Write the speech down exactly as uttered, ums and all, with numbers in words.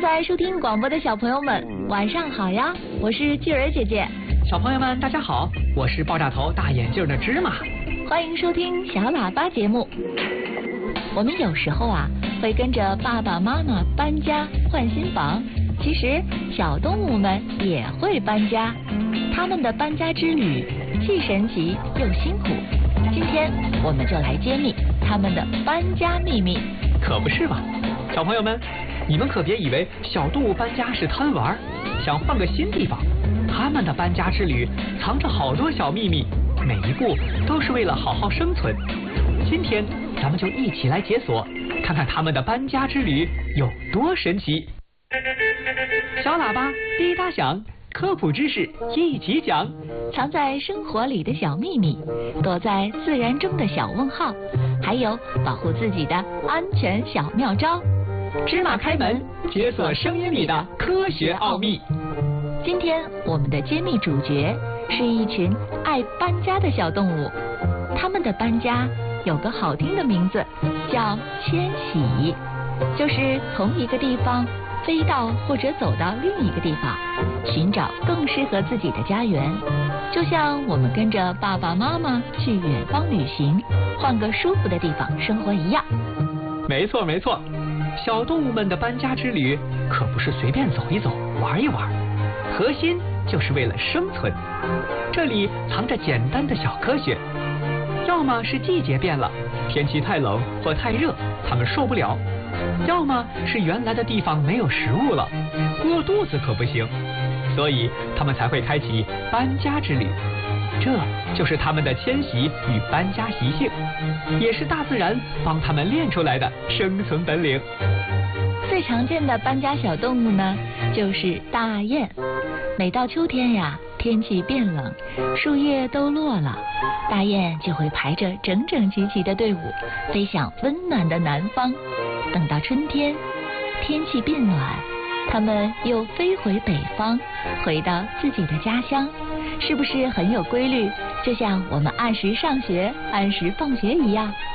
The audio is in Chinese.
在收听广播的小朋友们，晚上好呀！我是静儿姐姐。 小朋友们，大家好，我是爆炸头大眼镜的芝麻。 欢迎收听小喇叭节目。我们有时候啊，会跟着爸爸妈妈搬家换新房。其实小动物们也会搬家，他们的搬家之旅既神奇又辛苦。今天我们就来揭秘他们的搬家秘密。 可不是嘛，小朋友们，你们可别以为小动物搬家是贪玩，想换个新地方。他们的搬家之旅藏着好多小秘密，每一步都是为了好好生存。今天咱们就一起来解锁，看看他们的搬家之旅有多神奇。小喇叭滴答响，科普知识一起讲。 藏在生活里的小秘密，躲在自然中的小问号，还有保护自己的安全小妙招。 芝麻开门，解锁声音里的科学奥秘。 今天我们的揭秘主角是一群爱搬家的小动物，他们的搬家有个好听的名字，叫迁徙，就是从一个地方飞到或者走到另一个地方，寻找更适合自己的家园。就像我们跟着爸爸妈妈去远方旅行，换个舒服的地方生活一样。 没错没错，小动物们的搬家之旅可不是随便走一走玩一玩，核心就是为了生存。这里藏着简单的小科学，要么是季节变了，天气太冷或太热，它们受不了；要么是原来的地方没有食物了，饿肚子可不行，所以他们才会开启搬家之旅。这就是他们的迁徙与搬家习性，也是大自然帮他们练出来的生存本领。 最常见的搬家小动物呢，就是大雁。每到秋天呀，天气变冷，树叶都落了，大雁就会排着整整齐齐的队伍，飞向温暖的南方。等到春天，天气变暖，它们又飞回北方，回到自己的家乡。是不是很有规律？就像我们按时上学、按时放学一样。